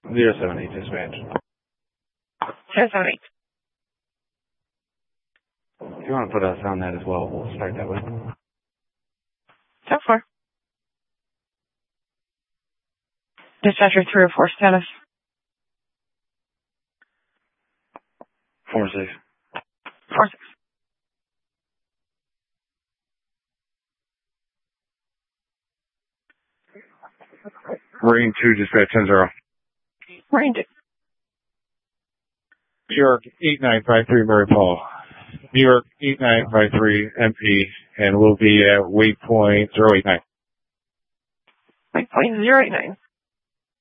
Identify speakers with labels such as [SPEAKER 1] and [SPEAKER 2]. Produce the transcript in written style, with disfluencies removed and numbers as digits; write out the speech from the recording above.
[SPEAKER 1] 078 dispatch.
[SPEAKER 2] 078.
[SPEAKER 1] If you want to put us on that as well, we'll start that way.
[SPEAKER 2] 10-4. Dispatcher 304 status.
[SPEAKER 1] 4-6.
[SPEAKER 2] 4-6.
[SPEAKER 1] Marine 2, dispatch 10-0.
[SPEAKER 2] Marine 2.
[SPEAKER 1] New York 8953 Murray Paul. New York 8953 MP, and we'll be at waypoint 089.
[SPEAKER 2] Waypoint 089.